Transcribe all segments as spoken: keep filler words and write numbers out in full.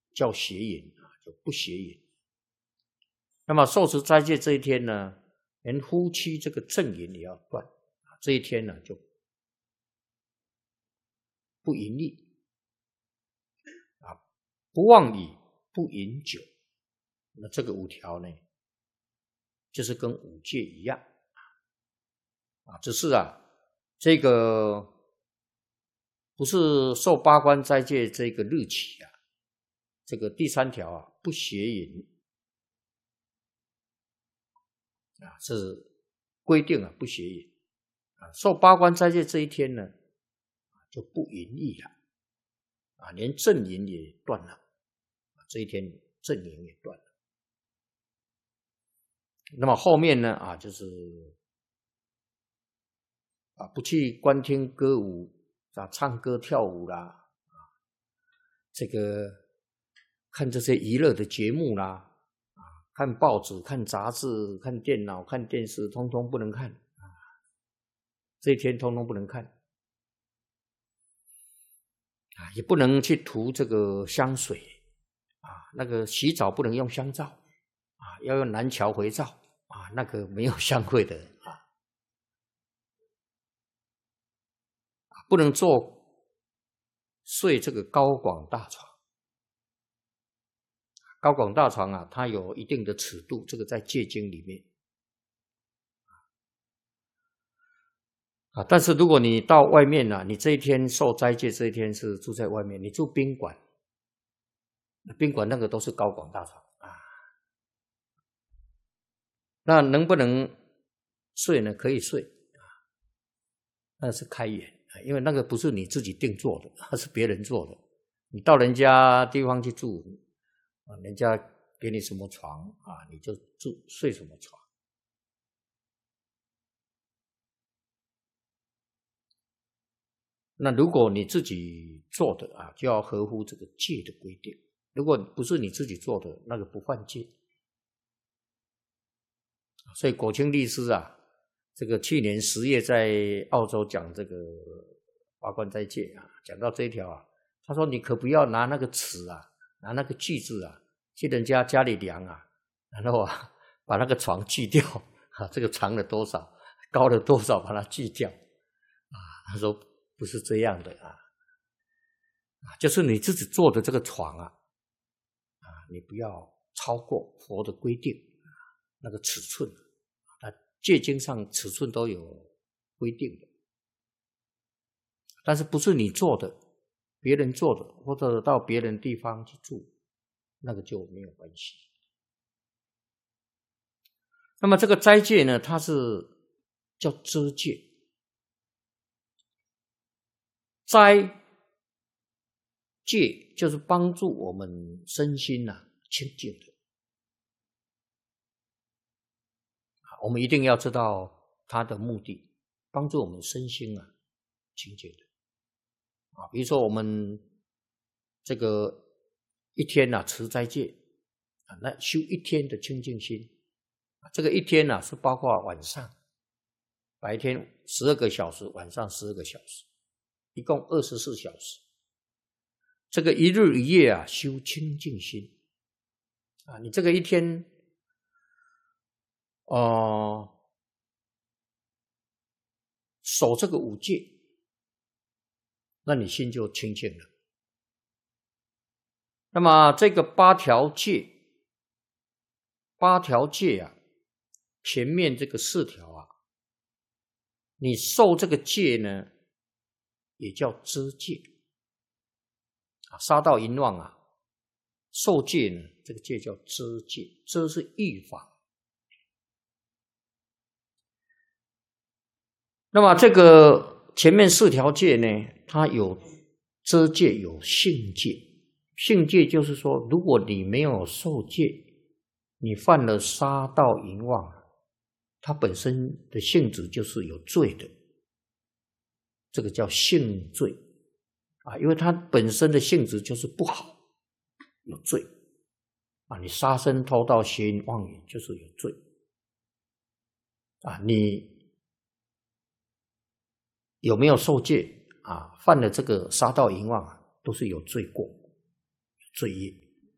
叫邪淫啊，就不邪淫。那么受持斋戒这一天呢，连夫妻这个正淫也要断，这一天呢就不淫逸啊，不妄语，不饮酒。那这个五条呢，就是跟五戒一样啊，只是啊，这个不是受八关斋戒这个日期啊，这个第三条啊，不邪淫啊，是规定啊，不邪淫啊。受八关斋戒这一天呢，就不淫逸了啊，连正淫也断了啊，这一天正淫也断了。那么后面呢啊，就是啊，不去观听歌舞啊，唱歌跳舞啦，啊，这个看这些娱乐的节目啦，啊，看报纸、看杂志、看电脑、看电视，通通不能看啊，这一天通通不能看啊，也不能去涂这个香水啊，那个洗澡不能用香皂啊，要用南桥肥皂啊，那个没有香味的啊。不能坐睡这个高广大床，高广大床啊，它有一定的尺度，这个在戒经里面啊。但是如果你到外面啊，你这一天受斋戒，这一天是住在外面，你住宾馆，宾馆那个都是高广大床啊。那能不能睡呢？可以睡啊，那是开眼。因为那个不是你自己定做的，那是别人做的。你到人家地方去住啊，人家给你什么床啊，你就住睡什么床。那如果你自己做的啊，就要合乎这个戒的规定。如果不是你自己做的，那个不犯戒。所以果清律师啊，这个去年十月在澳洲讲这个八关斋戒啊，讲到这一条啊，他说你可不要拿那个尺啊，拿那个锯子啊，去人家家里量啊，然后啊把那个床锯掉啊，这个长了多少，高了多少，把它锯掉啊。他说不是这样的啊，就是你自己做的这个床啊，啊，你不要超过佛的规定那个尺寸。戒经上尺寸都有规定的，但是不是你做的，别人做的，或者到别人地方去住，那个就没有关系。那么这个斋戒呢，它是叫遮戒，斋戒就是帮助我们身心啊清净的。我们一定要知道它的目的，帮助我们身心啊清净的啊。比如说我们这个一天啊持斋戒啊，那修一天的清净心啊，这个一天啊是包括晚上，白天十二个小时，晚上十二个小时，一共二十四小时。这个一日一夜啊修清净心啊，你这个一天。哦、呃，守这个五戒，那你心就清净了。那么这个八条戒，八条戒啊，前面这个四条啊，你受这个戒呢，也叫遮戒啊。杀盗淫妄啊，受戒呢，这个戒叫遮戒，遮是预防。那么这个前面四条戒呢，它有遮戒，有性戒。性戒就是说，如果你没有受戒，你犯了杀盗淫妄，它本身的性质就是有罪的，这个叫性罪啊，因为它本身的性质就是不好，有罪啊。你杀生、偷盗、邪淫、妄语就是有罪啊。你有没有受戒啊？犯了这个杀盗淫妄啊，都是有罪过、有罪业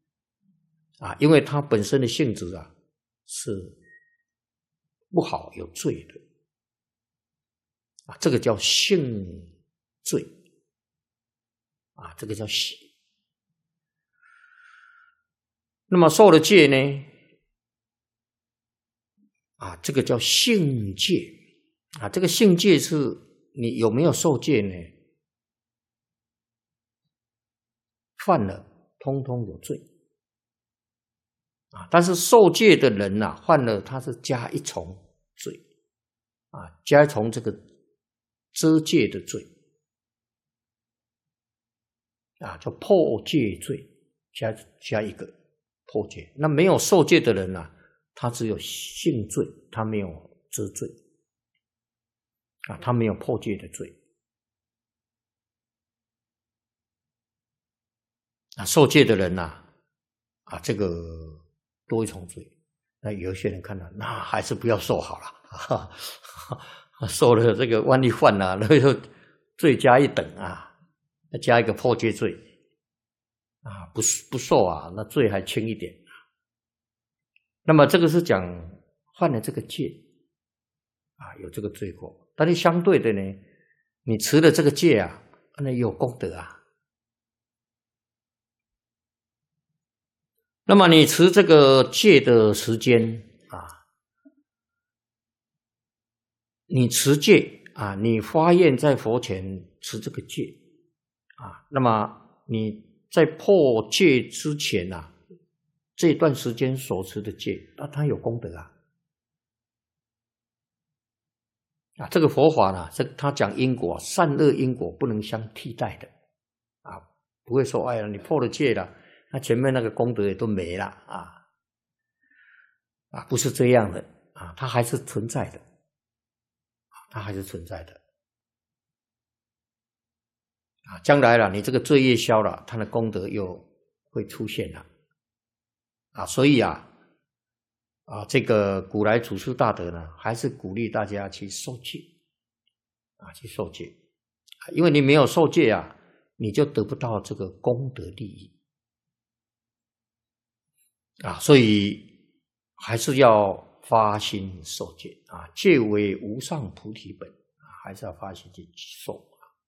啊，因为它本身的性质啊是不好有罪的啊，这个叫性罪啊，这个叫性。那么受了戒呢啊，这个叫性戒啊，这个性戒是你有没有受戒呢？犯了通通有罪啊，但是受戒的人呐、啊，犯了他是加一重罪啊，加一重这个遮戒的罪啊，叫破戒罪，加加一个破戒。那没有受戒的人呐、啊，他只有性罪，他没有遮罪啊，他没有破戒的罪啊。受戒的人呐、啊，啊，这个多一重罪。那有些人看到，那还是不要受好了，哈哈，受了这个万一犯了，那就罪加一等啊，加一个破戒罪啊，不不受啊，那罪还轻一点。那么这个是讲犯了这个戒啊，有这个罪过。但是相对的呢，你持了这个戒啊，那有功德啊。那么你持这个戒的时间啊，你持戒啊，你发愿在佛前持这个戒啊，那么你在破戒之前啊，这段时间所持的戒，那它有功德啊。啊，这个佛法呢，这他讲因果，善恶因果不能相替代的啊，不会说哎呀，你破了戒了。那前面那个功德也都没了啊，啊，不是这样的啊，它还是存在的，它还是存在的啊。将来了，你这个罪业消了，它的功德又会出现了啊。所以啊，啊，这个古来祖师大德呢，还是鼓励大家去受戒啊，去受戒，因为你没有受戒啊，你就得不到这个功德利益。啊，所以还是要发心受戒啊，戒为无上菩提本啊，还是要发心去受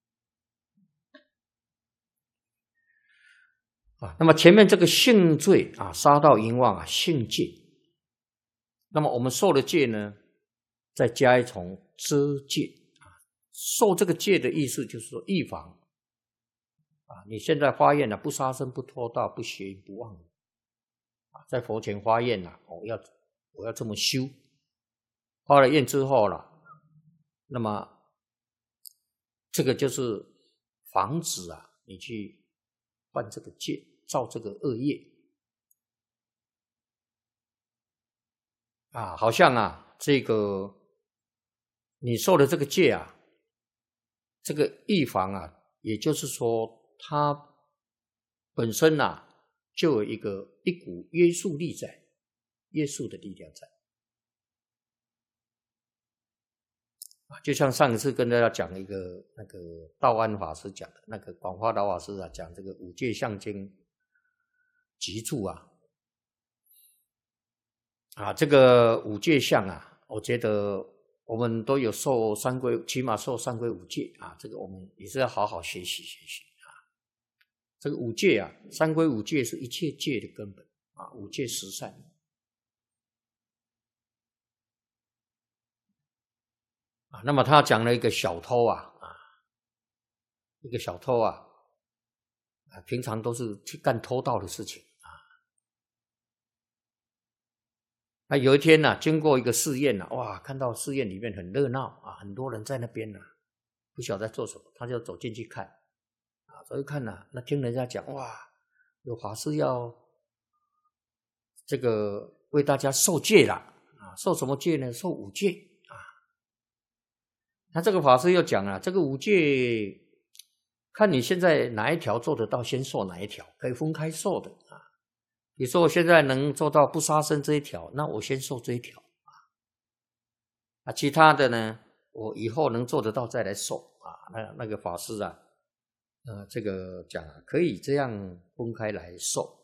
啊。那么前面这个性罪啊，杀盗淫妄啊，性戒。那么我们受了戒呢，再加一重遮戒啊。受这个戒的意思就是说预防啊，你现在发愿了，不杀生、不偷盗、不邪淫、不妄语。在佛前发愿了，我要我要这么修，发了愿之后了，那么这个就是防止啊你去犯这个戒，造这个恶业啊，好像啊这个你受了这个戒啊，这个预防啊，也就是说它本身啊。就有一个一股约束力在，约束的力量在啊，就像上一次跟大家讲一个那个道安法师讲的，那个广化老法师啊讲这个五戒相经集注啊，啊，这个五戒相啊，我觉得我们都有受三归，起码受三归五戒啊，这个我们也是要好好学习学习。这个五戒啊，三归五戒是一切戒的根本啊，五戒十善啊。那么他讲了一个小偷啊啊，一个小偷啊，啊，平常都是去干偷盗的事情啊。那有一天呢、啊，经过一个寺院啊，哇，看到寺院里面很热闹啊，很多人在那边呢、啊，不晓得在做什么，他就走进去看啊，走去看啊，那听人家讲哇。有法师要这个为大家受戒了啊，受什么戒呢？受五戒啊。那这个法师又讲了，这个五戒看你现在哪一条做得到，先受哪一条，可以分开受的啊。比如说我现在能做到不杀生这一条，那我先受这一条啊。啊，其他的呢，我以后能做得到再来受啊。那那个法师啊。呃，这个讲可以这样分开来受